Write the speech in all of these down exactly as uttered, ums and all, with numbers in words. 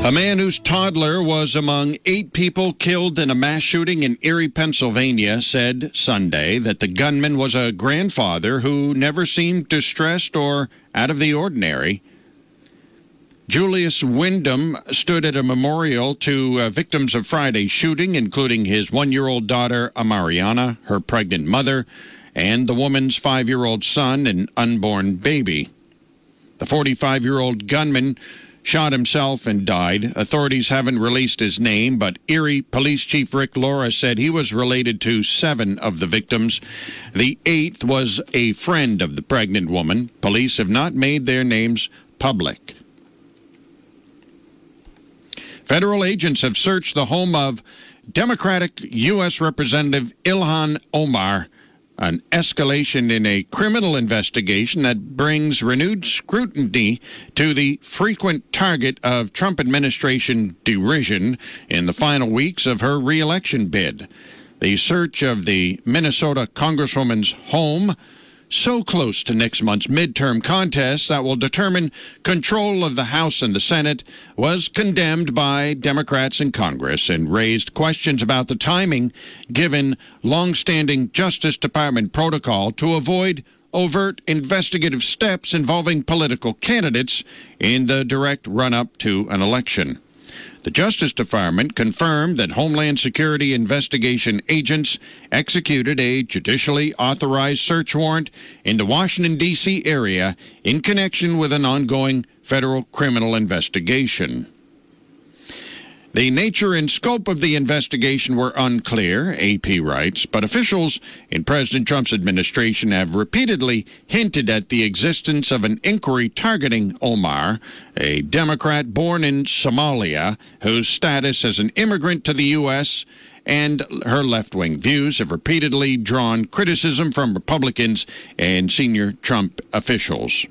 A man whose toddler was among eight people killed in a mass shooting in Erie, Pennsylvania, said Sunday that the gunman was a grandfather who never seemed distressed or out of the ordinary. Julius Wyndham stood at a memorial to uh, victims of Friday's shooting, including his one-year-old daughter, Amariana, her pregnant mother, and the woman's five-year-old son and unborn baby. The forty-five-year-old gunman shot himself and died. Authorities haven't released his name, but Erie Police Chief Rick Laura said he was related to seven of the victims. The eighth was a friend of the pregnant woman. Police have not made their names public. Federal agents have searched the home of Democratic U S Representative Ilhan Omar, an escalation in a criminal investigation that brings renewed scrutiny to the frequent target of Trump administration derision in the final weeks of her re-election bid. The search of the Minnesota Congresswoman's home, so close to next month's midterm contest that will determine control of the House and the Senate, was condemned by Democrats in Congress and raised questions about the timing given long-standing Justice Department protocol to avoid overt investigative steps involving political candidates in the direct run-up to an election. The Justice Department confirmed that Homeland Security investigation agents executed a judicially authorized search warrant in the Washington, D C area in connection with an ongoing federal criminal investigation. The nature and scope of the investigation were unclear, A P writes, but officials in President Trump's administration have repeatedly hinted at the existence of an inquiry targeting Omar, a Democrat born in Somalia, whose status as an immigrant to the U S and her left-wing views have repeatedly drawn criticism from Republicans and senior Trump officials.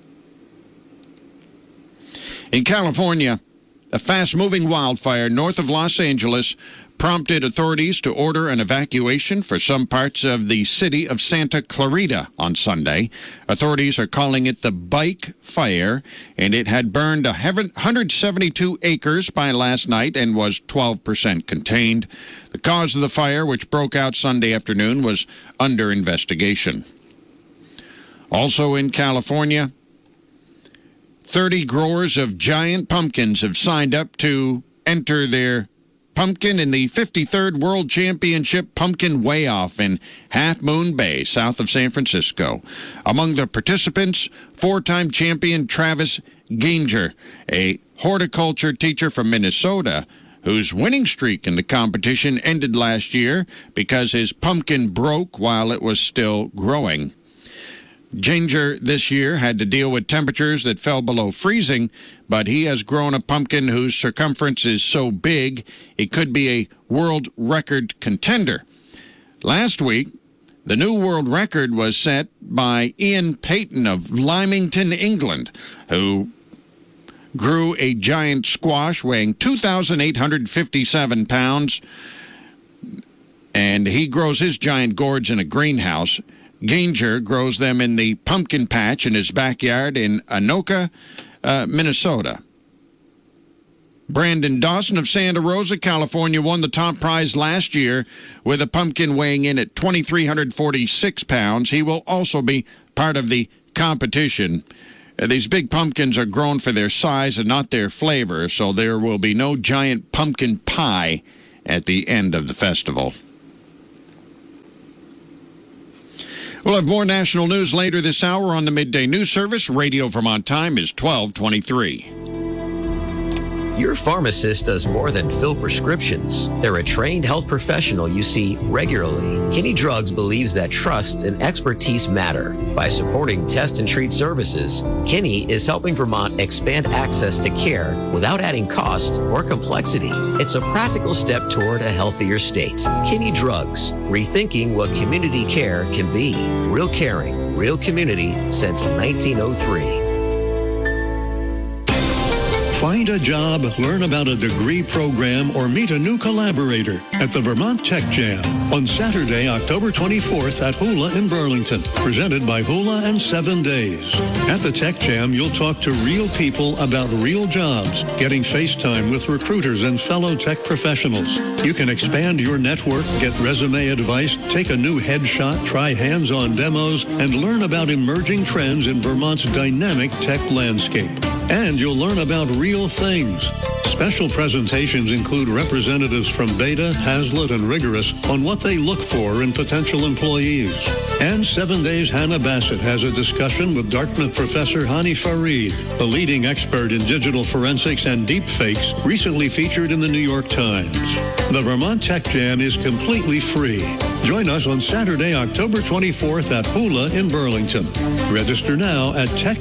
In California, a fast-moving wildfire north of Los Angeles prompted authorities to order an evacuation for some parts of the city of Santa Clarita on Sunday. Authorities are calling it the Bike Fire, and it had burned one hundred seventy-two acres by last night and was twelve percent contained. The cause of the fire, which broke out Sunday afternoon, was under investigation. Also in California, thirty growers of giant pumpkins have signed up to enter their pumpkin in the fifty-third World Championship Pumpkin Weigh-Off in Half Moon Bay, south of San Francisco. Among the participants, four-time champion Travis Ganger, a horticulture teacher from Minnesota, whose winning streak in the competition ended last year because his pumpkin broke while it was still growing. Ginger this year had to deal with temperatures that fell below freezing, but he has grown a pumpkin whose circumference is so big it could be a world record contender. Last week, the new world record was set by Ian Payton of Lymington, England, who grew a giant squash weighing two thousand eight hundred fifty-seven pounds, and he grows his giant gourds in a greenhouse. Ganger grows them in the pumpkin patch in his backyard in Anoka, uh, Minnesota. Brandon Dawson of Santa Rosa, California, won the top prize last year with a pumpkin weighing in at two thousand three hundred forty-six pounds. He will also be part of the competition. Uh, these big pumpkins are grown for their size and not their flavor, so there will be no giant pumpkin pie at the end of the festival. We'll have more national news later this hour on the Midday News Service. Radio Vermont time is twelve twenty-three. Your pharmacist does more than fill prescriptions. They're a trained health professional you see regularly. Kinney Drugs believes that trust and expertise matter. By supporting test and treat services, Kinney is helping Vermont expand access to care without adding cost or complexity. It's a practical step toward a healthier state. Kinney Drugs, rethinking what community care can be. Real caring, real community since nineteen oh three. Find a job, learn about a degree program, or meet a new collaborator at the Vermont Tech Jam on Saturday, October twenty-fourth at Hula in Burlington, presented by Hula and Seven Days. At the Tech Jam, you'll talk to real people about real jobs, getting FaceTime with recruiters and fellow tech professionals. You can expand your network, get resume advice, take a new headshot, try hands-on demos, and learn about emerging trends in Vermont's dynamic tech landscape. And you'll learn about real things. Special presentations include representatives from Beta, Hazlitt, and Rigorous on what they look for in potential employees. And Seven Days Hannah Bassett has a discussion with Dartmouth professor Hani Farid, the leading expert in digital forensics and deepfakes, recently featured in the New York Times. The Vermont Tech Jam is completely free. Join us on Saturday, October twenty-fourth at Hula in Burlington. Register now at tech